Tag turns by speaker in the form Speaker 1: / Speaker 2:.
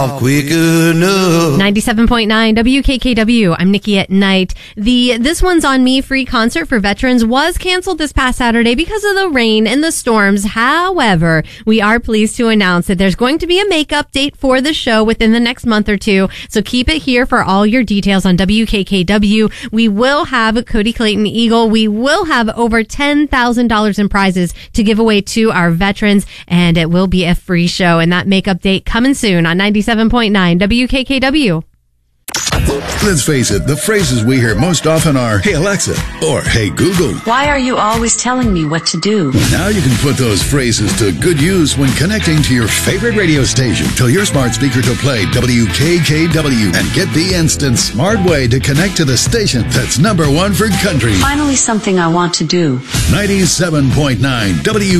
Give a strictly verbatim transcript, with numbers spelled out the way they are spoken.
Speaker 1: Quick enough.
Speaker 2: ninety-seven point nine W K K W. I'm Nikki at Night. The This One's on Me free concert for veterans was canceled this past Saturday because of the rain and the storms. However, we are pleased to announce that there's going to be a makeup date for the show within the next month or two. So keep it here for all your details on W K K W. We will have Cody Clayton Eagle. We will have over ten thousand dollars in prizes to give away to our veterans, and it will be a free show. And that makeup date coming soon on ninety-seven point nine W K K W.
Speaker 3: Let's face it, the phrases we hear most often are, "Hey Alexa," or "Hey Google."
Speaker 4: Why are you always telling me what to do?
Speaker 3: Now you can put those phrases to good use when connecting to your favorite radio station. Tell your smart speaker to play W K K W and get the instant smart way to connect to the station that's number one for country.
Speaker 4: Finally something I want to do.
Speaker 3: ninety-seven point nine W